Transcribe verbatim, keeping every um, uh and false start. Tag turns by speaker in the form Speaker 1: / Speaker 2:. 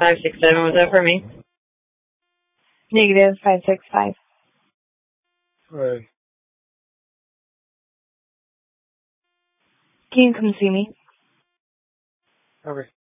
Speaker 1: five six seven, was that for me?
Speaker 2: Negative five six five.
Speaker 3: Right.
Speaker 2: Can you come see me?
Speaker 3: Okay.